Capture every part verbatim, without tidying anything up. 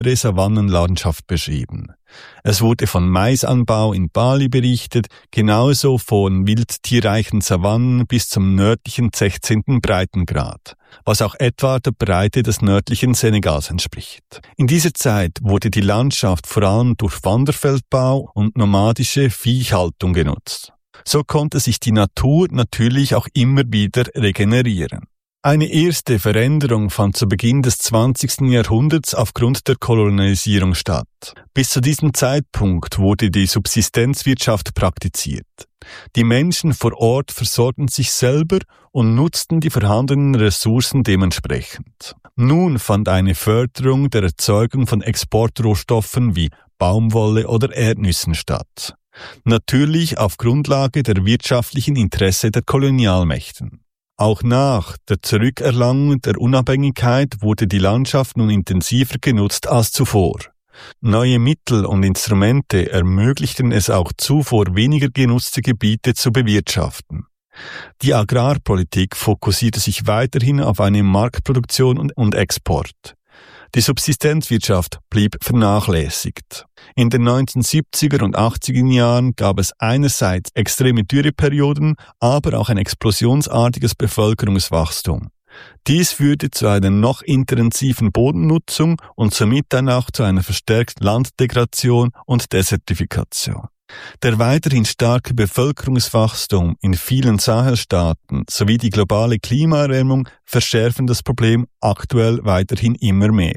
Savannenlandschaft beschrieben. Es wurde von Maisanbau in Bali berichtet, genauso von wildtierreichen Savannen bis zum nördlichen sechzehnten Breitengrad, was auch etwa der Breite des nördlichen Senegals entspricht. In dieser Zeit wurde die Landschaft vor allem durch Wanderfeldbau und nomadische Viehhaltung genutzt. So konnte sich die Natur natürlich auch immer wieder regenerieren. Eine erste Veränderung fand zu Beginn des zwanzigsten Jahrhunderts aufgrund der Kolonialisierung statt. Bis zu diesem Zeitpunkt wurde die Subsistenzwirtschaft praktiziert. Die Menschen vor Ort versorgten sich selber und nutzten die vorhandenen Ressourcen dementsprechend. Nun fand eine Förderung der Erzeugung von Exportrohstoffen wie Baumwolle oder Erdnüssen statt. Natürlich auf Grundlage der wirtschaftlichen Interesse der Kolonialmächten. Auch nach der Zurückerlangung der Unabhängigkeit wurde die Landschaft nun intensiver genutzt als zuvor. Neue Mittel und Instrumente ermöglichten es auch zuvor weniger genutzte Gebiete zu bewirtschaften. Die Agrarpolitik fokussierte sich weiterhin auf eine Marktproduktion und Export. Die Subsistenzwirtschaft blieb vernachlässigt. In den neunzehnhundertsiebziger und achtziger Jahren gab es einerseits extreme Dürreperioden, aber auch ein explosionsartiges Bevölkerungswachstum. Dies führte zu einer noch intensiven Bodennutzung und somit dann auch zu einer verstärkten Landdegradation und Desertifikation. Der weiterhin starke Bevölkerungswachstum in vielen Sahelstaaten sowie die globale Klimaerwärmung verschärfen das Problem aktuell weiterhin immer mehr.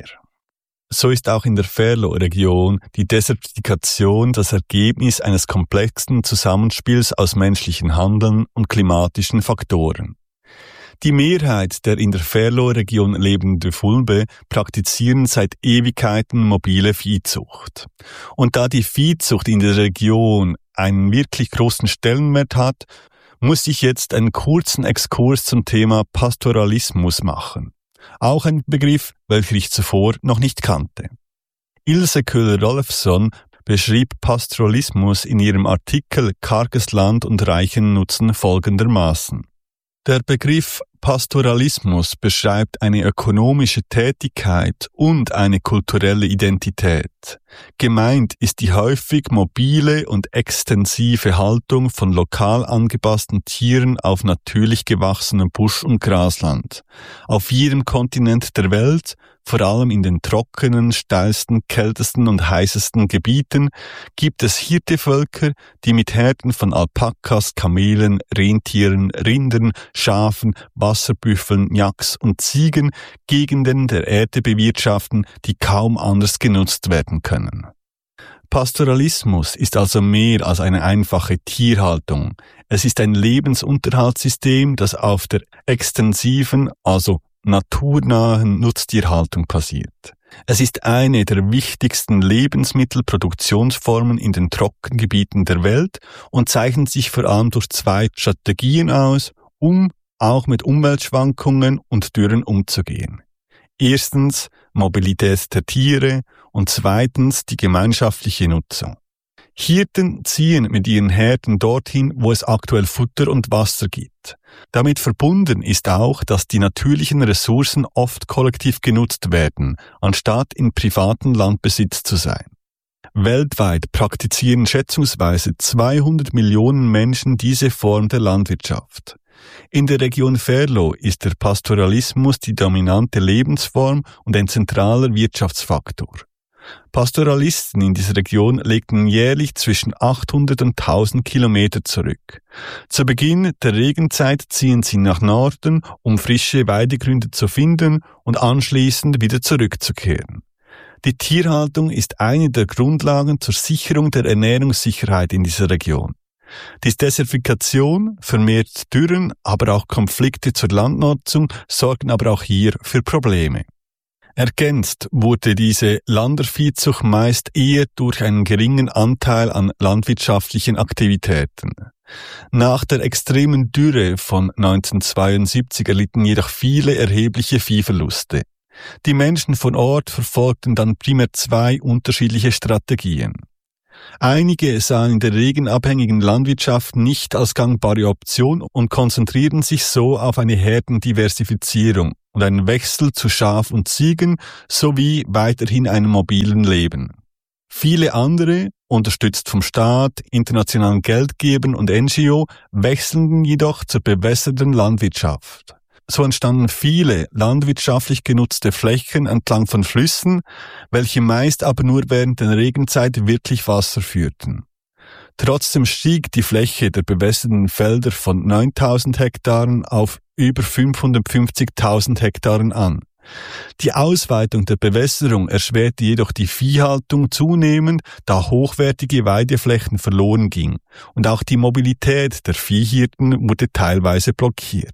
So ist auch in der Ferlo-Region die Desertifikation das Ergebnis eines komplexen Zusammenspiels aus menschlichen Handeln und klimatischen Faktoren. Die Mehrheit der in der Ferlo-Region lebenden Fulbe praktizieren seit Ewigkeiten mobile Viehzucht. Und da die Viehzucht in der Region einen wirklich großen Stellenwert hat, muss ich jetzt einen kurzen Exkurs zum Thema Pastoralismus machen. Auch ein Begriff, welcher ich zuvor noch nicht kannte. Ilse Köhler-Rolfsson beschrieb Pastoralismus in ihrem Artikel Karges Land und reichen Nutzen folgendermaßen. Der Begriff Pastoralismus beschreibt eine ökonomische Tätigkeit und eine kulturelle Identität. Gemeint ist die häufig mobile und extensive Haltung von lokal angepassten Tieren auf natürlich gewachsenem Busch- und Grasland. Auf jedem Kontinent der Welt, vor allem in den trockenen, steilsten, kältesten und heißesten Gebieten, gibt es Hirtevölker, die mit Herden von Alpakas, Kamelen, Rentieren, Rindern, Schafen, Wasserbüffeln, Yaks und Ziegen Gegenden der Erde bewirtschaften, die kaum anders genutzt werden können. Pastoralismus ist also mehr als eine einfache Tierhaltung. Es ist ein Lebensunterhaltssystem, das auf der extensiven, also naturnahen Nutztierhaltung basiert. Es ist eine der wichtigsten Lebensmittelproduktionsformen in den Trockengebieten der Welt und zeichnet sich vor allem durch zwei Strategien aus, um auch mit Umweltschwankungen und Dürren umzugehen. Erstens Mobilität der Tiere und zweitens die gemeinschaftliche Nutzung. Hirten ziehen mit ihren Herden dorthin, wo es aktuell Futter und Wasser gibt. Damit verbunden ist auch, dass die natürlichen Ressourcen oft kollektiv genutzt werden, anstatt in privaten Landbesitz zu sein. Weltweit praktizieren schätzungsweise zweihundert Millionen Menschen diese Form der Landwirtschaft. In der Region Ferlo ist der Pastoralismus die dominante Lebensform und ein zentraler Wirtschaftsfaktor. Pastoralisten in dieser Region legten jährlich zwischen achthundert und tausend Kilometer zurück. Zu Beginn der Regenzeit ziehen sie nach Norden, um frische Weidegründe zu finden und anschließend wieder zurückzukehren. Die Tierhaltung ist eine der Grundlagen zur Sicherung der Ernährungssicherheit in dieser Region. Die Desertifikation, vermehrt Dürren, aber auch Konflikte zur Landnutzung sorgen aber auch hier für Probleme. Ergänzt wurde diese Landerviehzucht meist eher durch einen geringen Anteil an landwirtschaftlichen Aktivitäten. Nach der extremen Dürre von neunzehnhundertzweiundsiebzig erlitten jedoch viele erhebliche Viehverluste. Die Menschen von Ort verfolgten dann primär zwei unterschiedliche Strategien. Einige sahen in der regenabhängigen Landwirtschaft nicht als gangbare Option und konzentrierten sich so auf eine Herdendiversifizierung und einen Wechsel zu Schaf und Ziegen sowie weiterhin einem mobilen Leben. Viele andere, unterstützt vom Staat, internationalen Geldgebern und N G O, wechselten jedoch zur bewässerten Landwirtschaft. So entstanden viele landwirtschaftlich genutzte Flächen entlang von Flüssen, welche meist aber nur während der Regenzeit wirklich Wasser führten. Trotzdem stieg die Fläche der bewässerten Felder von neuntausend Hektaren auf über fünfhundertfünfzigtausend Hektaren an. Die Ausweitung der Bewässerung erschwerte jedoch die Viehhaltung zunehmend, da hochwertige Weideflächen verloren ging, und auch die Mobilität der Viehhirten wurde teilweise blockiert.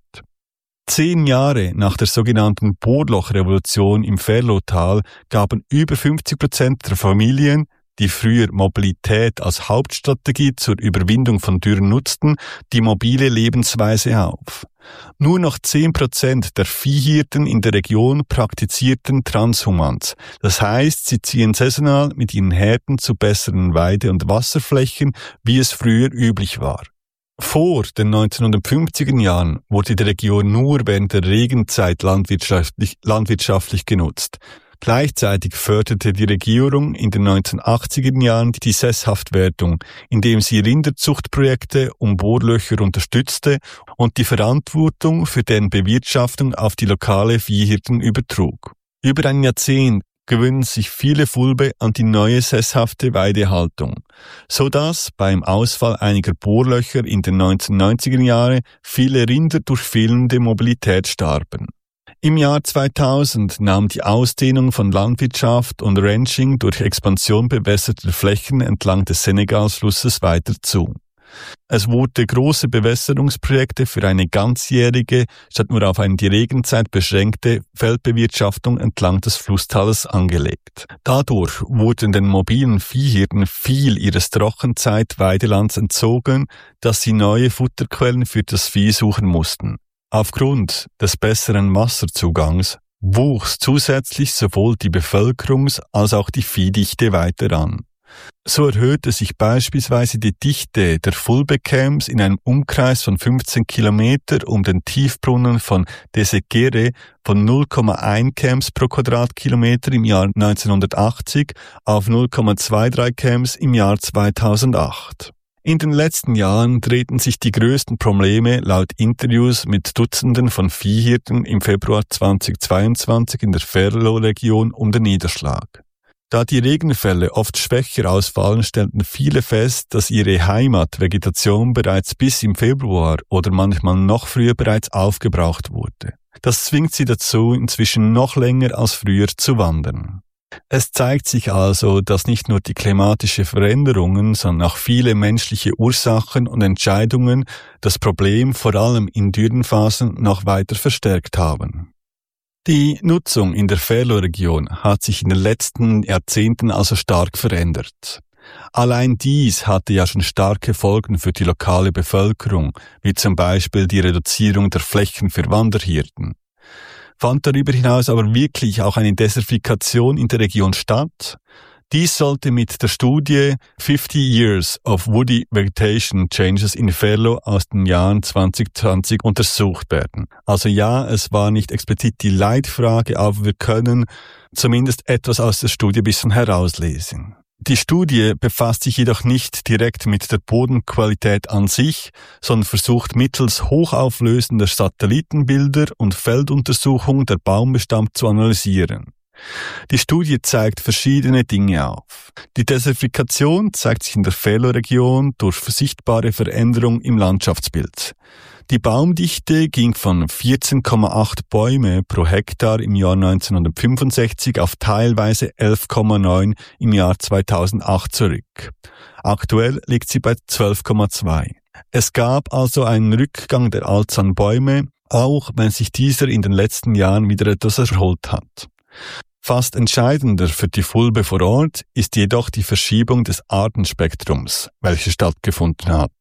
Zehn Jahre nach der sogenannten Bohrlochrevolution im Ferlotal gaben über fünfzig Prozent der Familien, die früher Mobilität als Hauptstrategie zur Überwindung von Dürren nutzten, die mobile Lebensweise auf. Nur noch zehn Prozent der Viehhirten in der Region praktizierten Transhumans. Das heißt, sie ziehen saisonal mit ihren Herden zu besseren Weide- und Wasserflächen, wie es früher üblich war. Vor den neunzehnhundertfünfziger Jahren wurde die Region nur während der Regenzeit landwirtschaftlich, landwirtschaftlich genutzt. Gleichzeitig förderte die Regierung in den neunzehnhundertachtziger Jahren die Sesshaftwerdung, indem sie Rinderzuchtprojekte um Bohrlöcher unterstützte und die Verantwortung für deren Bewirtschaftung auf die lokale Viehhirten übertrug. Über ein Jahrzehnt gewöhnen sich viele Fulbe an die neue sesshafte Weidehaltung, so dass beim Ausfall einiger Bohrlöcher in den neunzehnhundertneunziger Jahren viele Rinder durch fehlende Mobilität starben. Im Jahr zweitausend nahm die Ausdehnung von Landwirtschaft und Ranching durch Expansion bewässerter Flächen entlang des Senegalflusses weiter zu. Es wurde große Bewässerungsprojekte für eine ganzjährige, statt nur auf eine die Regenzeit beschränkte Feldbewirtschaftung entlang des Flusstales angelegt. Dadurch wurden den mobilen Viehhirten viel ihres Trockenzeit-Weidelands entzogen, dass sie neue Futterquellen für das Vieh suchen mussten. Aufgrund des besseren Wasserzugangs wuchs zusätzlich sowohl die Bevölkerungs- als auch die Viehdichte weiter an. So erhöhte sich beispielsweise die Dichte der Fulbe-Camps in einem Umkreis von fünfzehn Kilometer um den Tiefbrunnen von Desekere von null Komma eins Camps pro Quadratkilometer im Jahr neunzehnhundertachtzig auf null Komma dreiundzwanzig Camps im Jahr zweitausendacht. In den letzten Jahren drehten sich die größten Probleme laut Interviews mit Dutzenden von Viehhirten im Februar zweitausendzweiundzwanzig in der Ferlo-Region um den Niederschlag. Da die Regenfälle oft schwächer ausfallen, stellten viele fest, dass ihre Heimatvegetation bereits bis im Februar oder manchmal noch früher bereits aufgebraucht wurde. Das zwingt sie dazu, inzwischen noch länger als früher zu wandern. Es zeigt sich also, dass nicht nur die klimatischen Veränderungen, sondern auch viele menschliche Ursachen und Entscheidungen das Problem vor allem in Dürrenphasen noch weiter verstärkt haben. Die Nutzung in der Ferlo-Region hat sich in den letzten Jahrzehnten also stark verändert. Allein dies hatte ja schon starke Folgen für die lokale Bevölkerung, wie zum Beispiel die Reduzierung der Flächen für Wanderhirten. Fand darüber hinaus aber wirklich auch eine Desertifikation in der Region statt? Dies sollte mit der Studie fifty Years of Woody Vegetation Changes in Ferlo aus den Jahren zwanzig zwanzig untersucht werden. Also ja, es war nicht explizit die Leitfrage, aber wir können zumindest etwas aus der Studie ein bisschen herauslesen. Die Studie befasst sich jedoch nicht direkt mit der Bodenqualität an sich, sondern versucht mittels hochauflösender Satellitenbilder und Felduntersuchungen der Baumbestand zu analysieren. Die Studie zeigt verschiedene Dinge auf. Die Desertifikation zeigt sich in der Ferlo-Region durch sichtbare Veränderung im Landschaftsbild. Die Baumdichte ging von vierzehn Komma acht Bäume pro Hektar im Jahr neunzehnhundertfünfundsechzig auf teilweise elf Komma neun im Jahr zweitausendacht zurück. Aktuell liegt sie bei zwölf Komma zwei. Es gab also einen Rückgang der Anzahl an Bäume, auch wenn sich dieser in den letzten Jahren wieder etwas erholt hat. Fast entscheidender für die Fulbe vor Ort ist jedoch die Verschiebung des Artenspektrums, welche stattgefunden hat.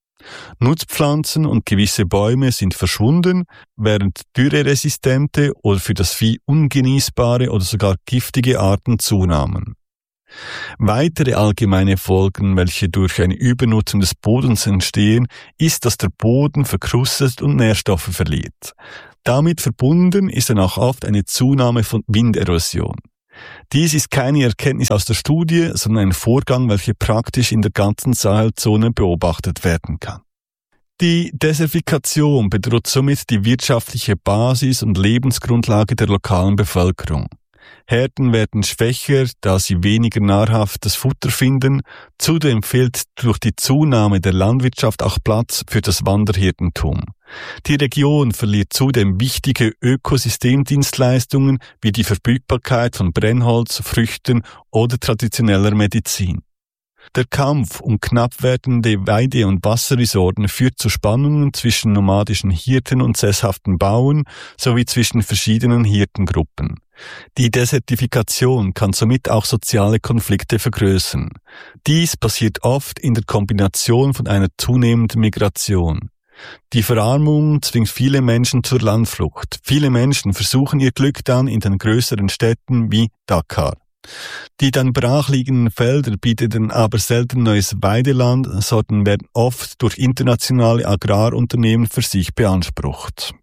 Nutzpflanzen und gewisse Bäume sind verschwunden, während dürreresistente oder für das Vieh ungenießbare oder sogar giftige Arten zunahmen. Weitere allgemeine Folgen, welche durch eine Übernutzung des Bodens entstehen, ist, dass der Boden verkrustet und Nährstoffe verliert. Damit verbunden ist dann auch oft eine Zunahme von Winderosion. Dies ist keine Erkenntnis aus der Studie, sondern ein Vorgang, welcher praktisch in der ganzen Sahelzone beobachtet werden kann. Die Desertifikation bedroht somit die wirtschaftliche Basis und Lebensgrundlage der lokalen Bevölkerung. Herden werden schwächer, da sie weniger nahrhaftes Futter finden. Zudem fehlt durch die Zunahme der Landwirtschaft auch Platz für das Wanderhirtentum. Die Region verliert zudem wichtige Ökosystemdienstleistungen wie die Verfügbarkeit von Brennholz, Früchten oder traditioneller Medizin. Der Kampf um knapp werdende Weide- und Wasserressourcen führt zu Spannungen zwischen nomadischen Hirten und sesshaften Bauern sowie zwischen verschiedenen Hirtengruppen. Die Desertifikation kann somit auch soziale Konflikte vergrößern. Dies passiert oft in der Kombination von einer zunehmenden Migration. Die Verarmung zwingt viele Menschen zur Landflucht. Viele Menschen versuchen ihr Glück dann in den größeren Städten wie Dakar. Die dann brachliegenden Felder bieten aber selten neues Weideland, sondern werden oft durch internationale Agrarunternehmen für sich beansprucht.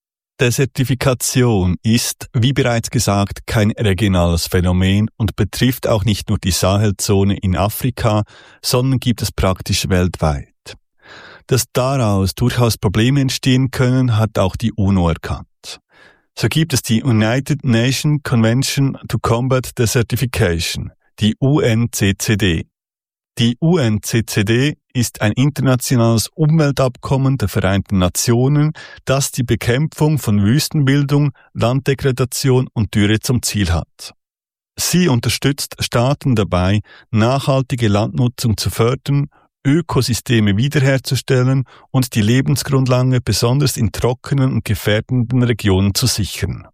Desertifikation ist, wie bereits gesagt, kein regionales Phänomen und betrifft auch nicht nur die Sahelzone in Afrika, sondern gibt es praktisch weltweit. Dass daraus durchaus Probleme entstehen können, hat auch die UNO erkannt. So gibt es die United Nations Convention to Combat Desertification, die U N C C D. Die U N C C D ist ein internationales Umweltabkommen der Vereinten Nationen, das die Bekämpfung von Wüstenbildung, Landdegradation und Dürre zum Ziel hat. Sie unterstützt Staaten dabei, nachhaltige Landnutzung zu fördern, Ökosysteme wiederherzustellen und die Lebensgrundlage besonders in trockenen und gefährdenden Regionen zu sichern.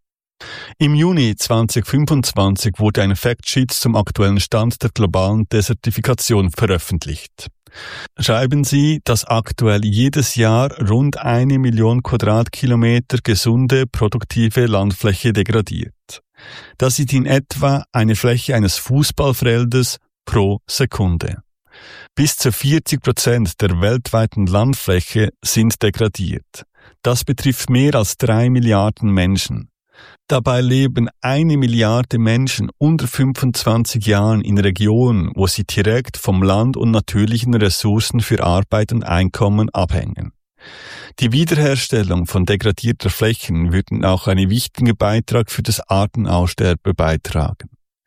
Im Juni zweitausendfünfundzwanzig wurde ein Factsheet zum aktuellen Stand der globalen Desertifikation veröffentlicht. Schreiben Sie, dass aktuell jedes Jahr rund eine Million Quadratkilometer gesunde, produktive Landfläche degradiert. Das ist in etwa eine Fläche eines Fußballfeldes pro Sekunde. Bis zu vierzig Prozent der weltweiten Landfläche sind degradiert. Das betrifft mehr als drei Milliarden Menschen. Dabei leben eine Milliarde Menschen unter fünfundzwanzig Jahren in Regionen, wo sie direkt vom Land und natürlichen Ressourcen für Arbeit und Einkommen abhängen. Die Wiederherstellung von degradierter Flächen würde auch einen wichtigen Beitrag für das Artenaussterben beitragen.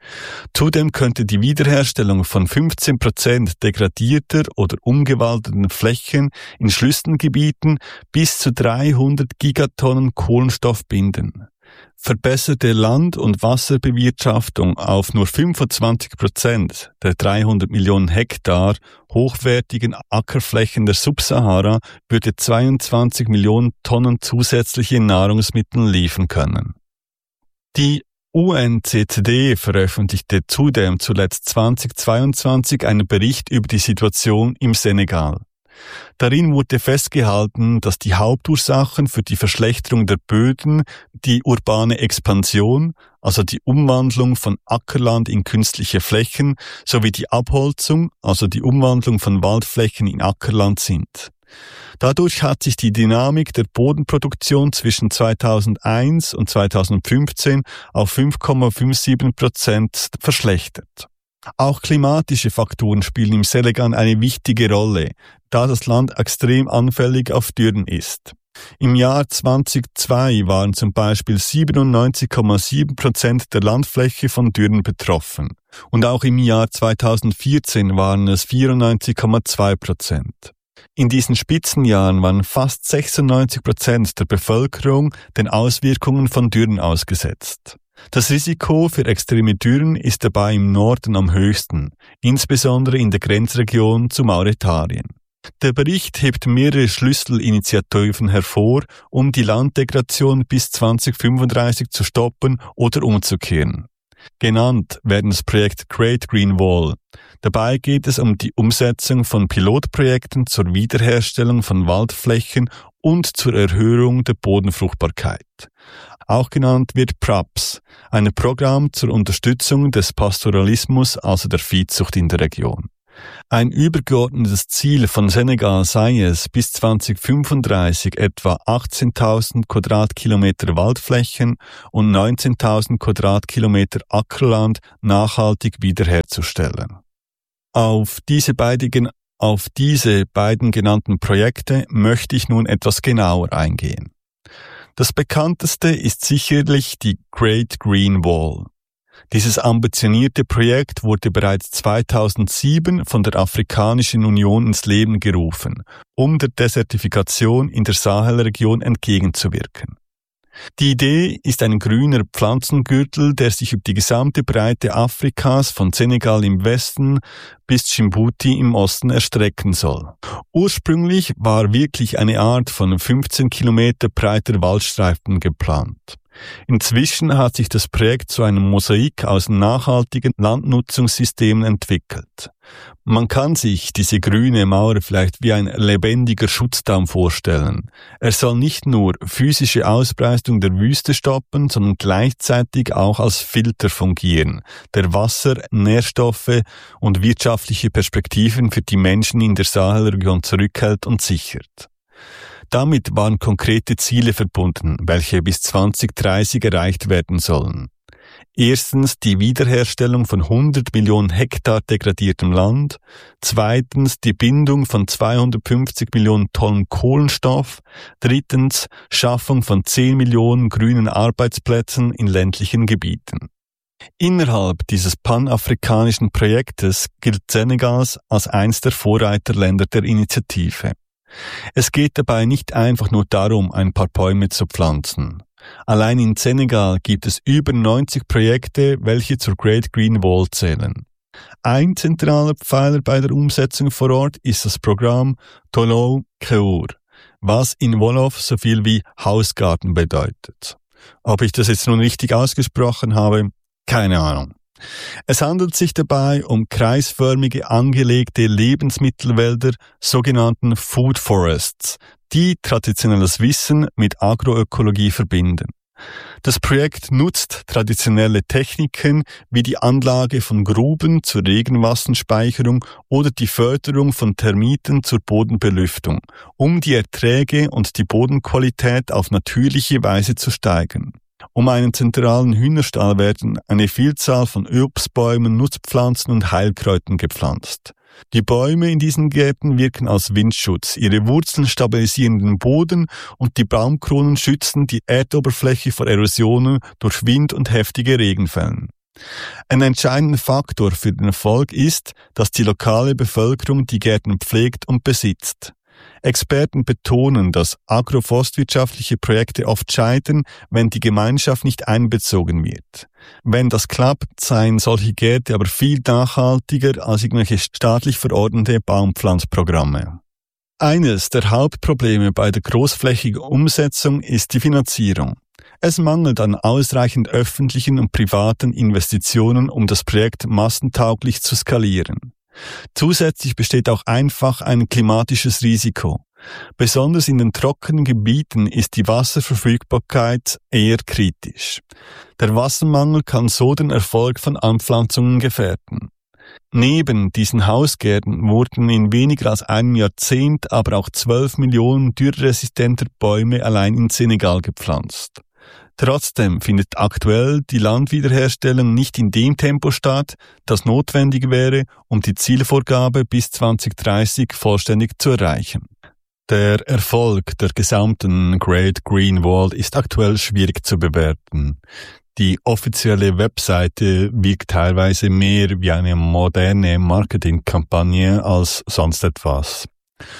Zudem könnte die Wiederherstellung von fünfzehn Prozent degradierter oder umgewaldeten Flächen in Schlüsselgebieten bis zu dreihundert Gigatonnen Kohlenstoff binden. Verbesserte Land- und Wasserbewirtschaftung auf nur fünfundzwanzig Prozent der dreihundert Millionen Hektar hochwertigen Ackerflächen der Subsahara würde zweiundzwanzig Millionen Tonnen zusätzliche Nahrungsmittel liefern können. Die U N C C D veröffentlichte zudem zuletzt zweitausendzweiundzwanzig einen Bericht über die Situation im Senegal. Darin wurde festgehalten, dass die Hauptursachen für die Verschlechterung der Böden die urbane Expansion, also die Umwandlung von Ackerland in künstliche Flächen, sowie die Abholzung, also die Umwandlung von Waldflächen in Ackerland sind. Dadurch hat sich die Dynamik der Bodenproduktion zwischen zweitausendeins und zweitausendfünfzehn auf fünf Komma siebenundfünfzig Prozent verschlechtert. Auch klimatische Faktoren spielen im Senegal eine wichtige Rolle, da das Land extrem anfällig auf Dürren ist. Im Jahr zweitausendzwei waren zum Beispiel siebenundneunzig Komma sieben Prozent der Landfläche von Dürren betroffen und auch im Jahr zweitausendvierzehn waren es vierundneunzig Komma zwei Prozent. In diesen Spitzenjahren waren fast sechsundneunzig Prozent der Bevölkerung den Auswirkungen von Dürren ausgesetzt. Das Risiko für extreme Dürren ist dabei im Norden am höchsten, insbesondere in der Grenzregion zu Mauretanien. Der Bericht hebt mehrere Schlüsselinitiativen hervor, um die Landdegradation bis zweitausendfünfunddreißig zu stoppen oder umzukehren. Genannt werden das Projekt Great Green Wall. Dabei geht es um die Umsetzung von Pilotprojekten zur Wiederherstellung von Waldflächen und zur Erhöhung der Bodenfruchtbarkeit. Auch genannt wird P R A P S, ein Programm zur Unterstützung des Pastoralismus, also der Viehzucht in der Region. Ein übergeordnetes Ziel von Senegal sei es, bis zweitausendfünfunddreißig etwa achtzehntausend Quadratkilometer Waldflächen und neunzehntausend Quadratkilometer Ackerland nachhaltig wiederherzustellen. Auf diese beiden, auf diese beiden genannten Projekte möchte ich nun etwas genauer eingehen. Das bekannteste ist sicherlich die Great Green Wall. Dieses ambitionierte Projekt wurde bereits zweitausendsieben von der Afrikanischen Union ins Leben gerufen, um der Desertifikation in der Sahelregion entgegenzuwirken. Die Idee ist ein grüner Pflanzengürtel, der sich über die gesamte Breite Afrikas von Senegal im Westen bis Djibouti im Osten erstrecken soll. Ursprünglich war wirklich eine Art von fünfzehn Kilometer breiter Waldstreifen geplant. Inzwischen hat sich das Projekt zu einem Mosaik aus nachhaltigen Landnutzungssystemen entwickelt. Man kann sich diese grüne Mauer vielleicht wie ein lebendiger Schutzdamm vorstellen. Er soll nicht nur physische Ausbreitung der Wüste stoppen, sondern gleichzeitig auch als Filter fungieren, der Wasser, Nährstoffe und wirtschaftliche Perspektiven für die Menschen in der Sahelregion zurückhält und sichert. Damit waren konkrete Ziele verbunden, welche bis zweitausenddreißig erreicht werden sollen. Erstens die Wiederherstellung von hundert Millionen Hektar degradiertem Land, zweitens die Bindung von zweihundertfünfzig Millionen Tonnen Kohlenstoff, drittens Schaffung von zehn Millionen grünen Arbeitsplätzen in ländlichen Gebieten. Innerhalb dieses panafrikanischen Projektes gilt Senegals als eines der Vorreiterländer der Initiative. Es geht dabei nicht einfach nur darum, ein paar Bäume zu pflanzen. Allein in Senegal gibt es über neunzig Projekte, welche zur Great Green Wall zählen. Ein zentraler Pfeiler bei der Umsetzung vor Ort ist das Programm Tolo Keur, was in Wolof so viel wie Hausgarten bedeutet. Ob ich das jetzt nun richtig ausgesprochen habe, keine Ahnung. Es handelt sich dabei um kreisförmige angelegte Lebensmittelwälder, sogenannten Food Forests, die traditionelles Wissen mit Agroökologie verbinden. Das Projekt nutzt traditionelle Techniken wie die Anlage von Gruben zur Regenwasserspeicherung oder die Förderung von Termiten zur Bodenbelüftung, um die Erträge und die Bodenqualität auf natürliche Weise zu steigern. Um einen zentralen Hühnerstall werden eine Vielzahl von Obstbäumen, Nutzpflanzen und Heilkräutern gepflanzt. Die Bäume in diesen Gärten wirken als Windschutz, ihre Wurzeln stabilisieren den Boden und die Baumkronen schützen die Erdoberfläche vor Erosionen durch Wind und heftige Regenfällen. Ein entscheidender Faktor für den Erfolg ist, dass die lokale Bevölkerung die Gärten pflegt und besitzt. Experten betonen, dass agroforstwirtschaftliche Projekte oft scheitern, wenn die Gemeinschaft nicht einbezogen wird. Wenn das klappt, seien solche Gärte aber viel nachhaltiger als irgendwelche staatlich verordnete Baumpflanzprogramme. Eines der Hauptprobleme bei der großflächigen Umsetzung ist die Finanzierung. Es mangelt an ausreichend öffentlichen und privaten Investitionen, um das Projekt massentauglich zu skalieren. Zusätzlich besteht auch einfach ein klimatisches Risiko. Besonders in den trockenen Gebieten ist die Wasserverfügbarkeit eher kritisch. Der Wassermangel kann so den Erfolg von Anpflanzungen gefährden. Neben diesen Hausgärten wurden in weniger als einem Jahrzehnt aber auch zwölf Millionen dürreresistenter Bäume allein in Senegal gepflanzt. Trotzdem findet aktuell die Landwiederherstellung nicht in dem Tempo statt, das notwendig wäre, um die Zielvorgabe bis zweitausenddreißig vollständig zu erreichen. Der Erfolg der gesamten Great Green Wall ist aktuell schwierig zu bewerten. Die offizielle Webseite wirkt teilweise mehr wie eine moderne Marketingkampagne als sonst etwas.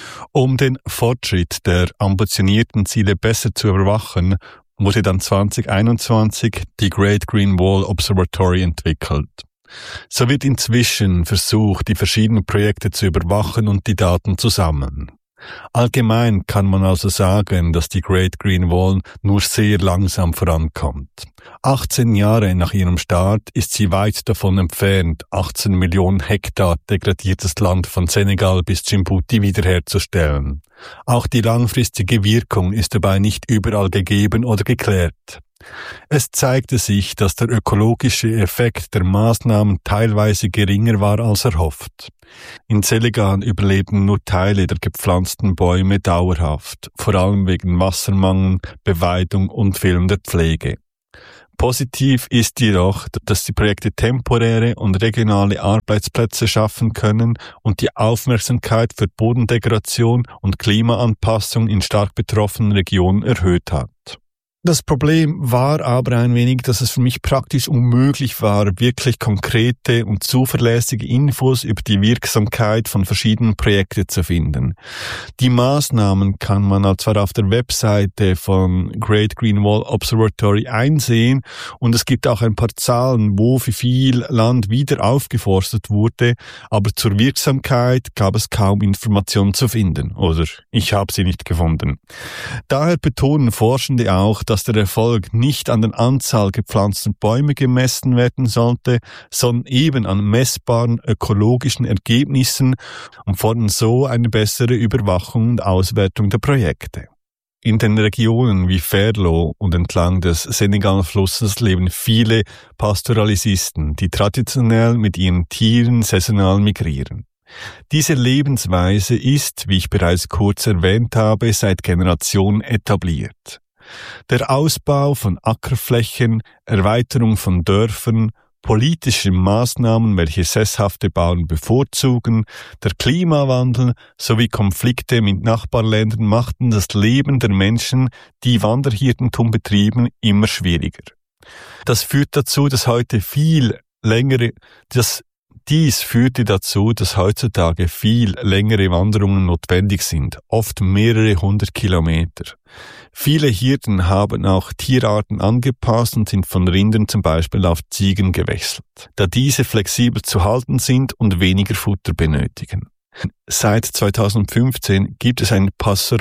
Um den Fortschritt der ambitionierten Ziele besser zu überwachen, wurde dann zwanzig einundzwanzig die Great Green Wall Observatory entwickelt. So wird inzwischen versucht, die verschiedenen Projekte zu überwachen und die Daten zu sammeln. Allgemein kann man also sagen, dass die Great Green Wall nur sehr langsam vorankommt. achtzehn Jahre nach ihrem Start ist sie weit davon entfernt, achtzehn Millionen Hektar degradiertes Land von Senegal bis Djibouti wiederherzustellen. Auch die langfristige Wirkung ist dabei nicht überall gegeben oder geklärt. Es zeigte sich, dass der ökologische Effekt der Maßnahmen teilweise geringer war als erhofft. In Senegal überleben nur Teile der gepflanzten Bäume dauerhaft, vor allem wegen Wassermangel, Beweidung und fehlender Pflege. Positiv ist jedoch, dass die Projekte temporäre und regionale Arbeitsplätze schaffen können und die Aufmerksamkeit für Bodendegradation und Klimaanpassung in stark betroffenen Regionen erhöht hat. Das Problem war aber ein wenig, dass es für mich praktisch unmöglich war, wirklich konkrete und zuverlässige Infos über die Wirksamkeit von verschiedenen Projekten zu finden. Die Maßnahmen kann man zwar auf der Webseite von Great Green Wall Observatory einsehen und es gibt auch ein paar Zahlen, wo wie viel Land wieder aufgeforstet wurde, aber zur Wirksamkeit gab es kaum Informationen zu finden, oder ich habe sie nicht gefunden. Daher betonen Forschende auch, dass der Erfolg nicht an der Anzahl gepflanzter Bäume gemessen werden sollte, sondern eben an messbaren ökologischen Ergebnissen und fordern so eine bessere Überwachung und Auswertung der Projekte. In den Regionen wie Ferlo und entlang des Senegal-Flusses leben viele Pastoralisisten, die traditionell mit ihren Tieren saisonal migrieren. Diese Lebensweise ist, wie ich bereits kurz erwähnt habe, seit Generationen etabliert. Der Ausbau von Ackerflächen, Erweiterung von Dörfern, politische Maßnahmen, welche sesshafte Bauern bevorzugen, der Klimawandel sowie Konflikte mit Nachbarländern machten das Leben der Menschen, die Wanderhirtentum betrieben, immer schwieriger. Das führt dazu, dass heute viel längere, das Dies führte dazu, dass heutzutage viel längere Wanderungen notwendig sind, oft mehrere hundert Kilometer. Viele Hirten haben auch Tierarten angepasst und sind von Rindern zum Beispiel auf Ziegen gewechselt, da diese flexibel zu halten sind und weniger Futter benötigen. Seit zweitausendfünfzehn gibt es ein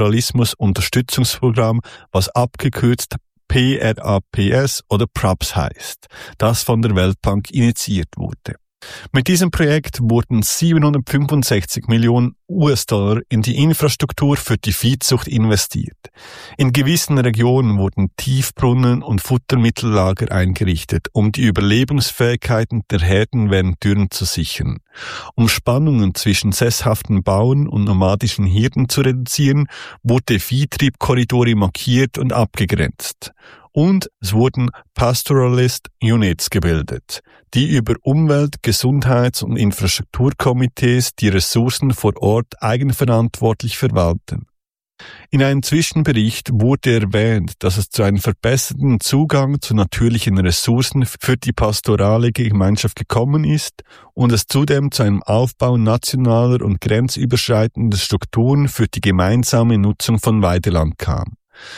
Pastoralismus-Unterstützungsprogramm, was abgekürzt P R A P S oder P R A P S heißt, das von der Weltbank initiiert wurde. Mit diesem Projekt wurden siebenhundertfünfundsechzig Millionen U S-Dollar in die Infrastruktur für die Viehzucht investiert. In gewissen Regionen wurden Tiefbrunnen und Futtermittellager eingerichtet, um die Überlebensfähigkeiten der Herden während Dürren zu sichern. Um Spannungen zwischen sesshaften Bauern und nomadischen Hirten zu reduzieren, wurde Viehtriebkorridore markiert und abgegrenzt. Und es wurden Pastoralist Units gebildet, die über Umwelt-, Gesundheits- und Infrastrukturkomitees die Ressourcen vor Ort eigenverantwortlich verwalten. In einem Zwischenbericht wurde erwähnt, dass es zu einem verbesserten Zugang zu natürlichen Ressourcen für die pastorale Gemeinschaft gekommen ist und es zudem zu einem Aufbau nationaler und grenzüberschreitender Strukturen für die gemeinsame Nutzung von Weideland kam.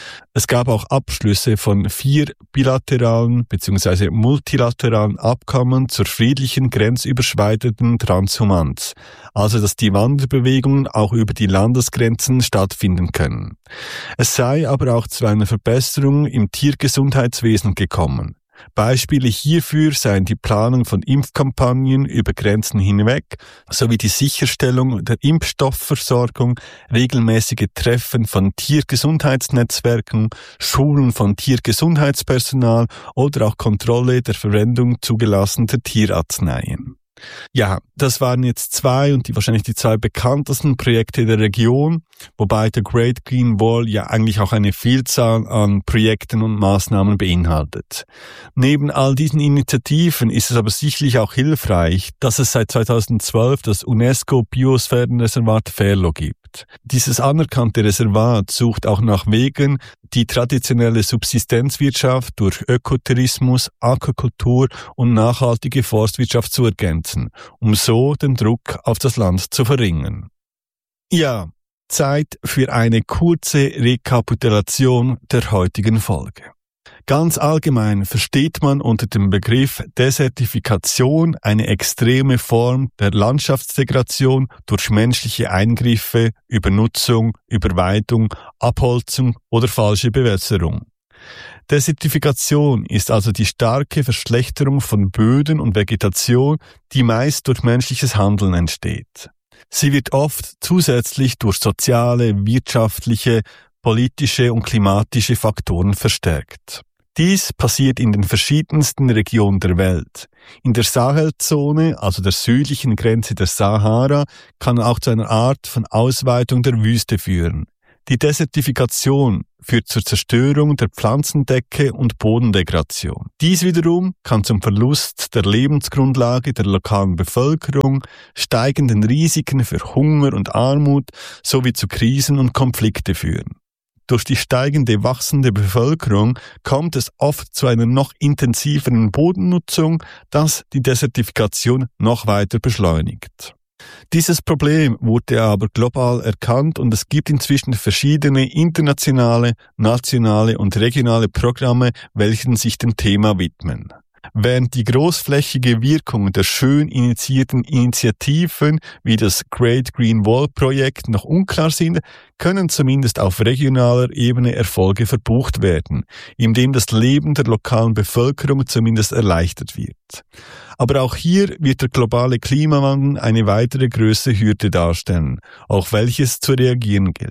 Es gab auch Abschlüsse von vier bilateralen bzw. multilateralen Abkommen zur friedlichen, grenzüberschreitenden Transhumanz, also dass die Wanderbewegungen auch über die Landesgrenzen stattfinden können. Es sei aber auch zu einer Verbesserung im Tiergesundheitswesen gekommen. Beispiele hierfür seien die Planung von Impfkampagnen über Grenzen hinweg sowie die Sicherstellung der Impfstoffversorgung, regelmäßige Treffen von Tiergesundheitsnetzwerken, Schulen von Tiergesundheitspersonal oder auch Kontrolle der Verwendung zugelassener Tierarzneien. Ja, das waren jetzt zwei und die wahrscheinlich die zwei bekanntesten Projekte der Region, wobei der Great Green Wall ja eigentlich auch eine Vielzahl an Projekten und Maßnahmen beinhaltet. Neben all diesen Initiativen ist es aber sicherlich auch hilfreich, dass es seit zweitausendzwölf das UNESCO-Biosphärenreservat Ferlo gibt. Dieses anerkannte Reservat sucht auch nach Wegen, die traditionelle Subsistenzwirtschaft durch Ökotourismus, Aquakultur und nachhaltige Forstwirtschaft zu ergänzen, um so den Druck auf das Land zu verringern. Ja, Zeit für eine kurze Rekapitulation der heutigen Folge. Ganz allgemein versteht man unter dem Begriff Desertifikation eine extreme Form der Landschaftsdegradation durch menschliche Eingriffe, Übernutzung, Überweidung, Abholzung oder falsche Bewässerung. Desertifikation ist also die starke Verschlechterung von Böden und Vegetation, die meist durch menschliches Handeln entsteht. Sie wird oft zusätzlich durch soziale, wirtschaftliche, politische und klimatische Faktoren verstärkt. Dies passiert in den verschiedensten Regionen der Welt. In der Sahelzone, also der südlichen Grenze der Sahara, kann auch zu einer Art von Ausweitung der Wüste führen. Die Desertifikation führt zur Zerstörung der Pflanzendecke und Bodendegradation. Dies wiederum kann zum Verlust der Lebensgrundlage der lokalen Bevölkerung, steigenden Risiken für Hunger und Armut sowie zu Krisen und Konflikte führen. Durch die steigende wachsende Bevölkerung kommt es oft zu einer noch intensiveren Bodennutzung, das die Desertifikation noch weiter beschleunigt. Dieses Problem wurde aber global erkannt und es gibt inzwischen verschiedene internationale, nationale und regionale Programme, welche sich dem Thema widmen. Während die großflächige Wirkung der schön initiierten Initiativen wie das Great Green Wall Projekt noch unklar sind, können zumindest auf regionaler Ebene Erfolge verbucht werden, indem das Leben der lokalen Bevölkerung zumindest erleichtert wird. Aber auch hier wird der globale Klimawandel eine weitere große Hürde darstellen, auf welches zu reagieren gilt.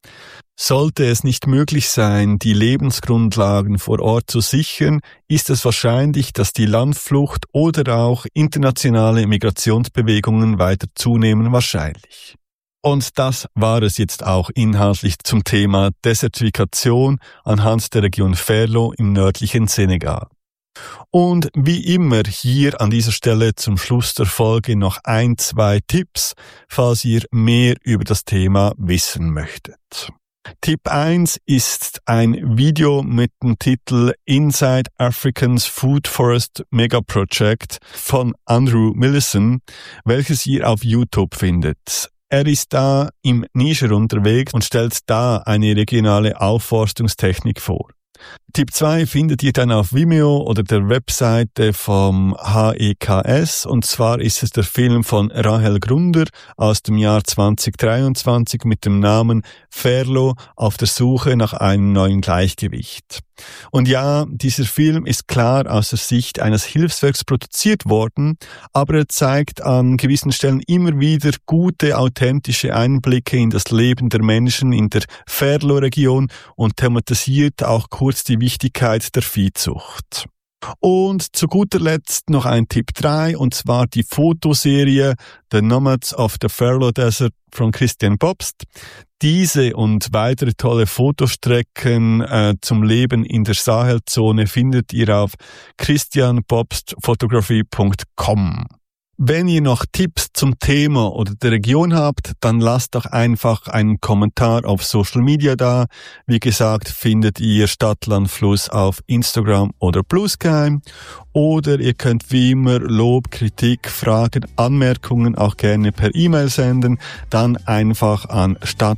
Sollte es nicht möglich sein, die Lebensgrundlagen vor Ort zu sichern, ist es wahrscheinlich, dass die Landflucht oder auch internationale Migrationsbewegungen weiter zunehmen wahrscheinlich. Und das war es jetzt auch inhaltlich zum Thema Desertifikation anhand der Region Ferlo im nördlichen Senegal. Und wie immer hier an dieser Stelle zum Schluss der Folge noch ein, zwei Tipps, falls ihr mehr über das Thema wissen möchtet. Tipp eins ist ein Video mit dem Titel Inside African's Food Forest Mega Project von Andrew Millison, welches ihr auf YouTube findet. Er ist da im Niger unterwegs und stellt da eine regionale Aufforstungstechnik vor. Tipp zwei findet ihr dann auf Vimeo oder der Webseite vom H E K S, und zwar ist es der Film von Rahel Grunder aus dem Jahr zwanzig dreiundzwanzig mit dem Namen Ferlo auf der Suche nach einem neuen Gleichgewicht. Und ja, dieser Film ist klar aus der Sicht eines Hilfswerks produziert worden, aber er zeigt an gewissen Stellen immer wieder gute, authentische Einblicke in das Leben der Menschen in der Ferlo-Region und thematisiert auch kurz die Wichtigkeit der Viehzucht. Und zu guter Letzt noch ein Tipp drei, und zwar die Fotoserie The Nomads of the Ferlo Desert von Christian Bobst. Diese und weitere tolle Fotostrecken äh, zum Leben in der Sahelzone findet ihr auf christian bobst photography punkt com. Wenn ihr noch Tipps zum Thema oder der Region habt, dann lasst doch einfach einen Kommentar auf Social Media da. Wie gesagt, findet ihr Stadtlandfluss auf Instagram oder Blue Sky. Oder ihr könnt wie immer Lob, Kritik, Fragen, Anmerkungen auch gerne per E-Mail senden. Dann einfach an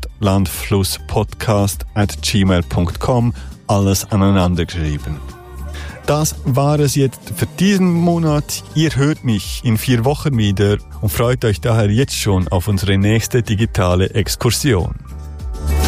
stadtlandflusspodcast at gmail punkt com, alles aneinander geschrieben. Das war es jetzt für diesen Monat. Ihr hört mich in vier Wochen wieder und freut euch daher jetzt schon auf unsere nächste digitale Exkursion.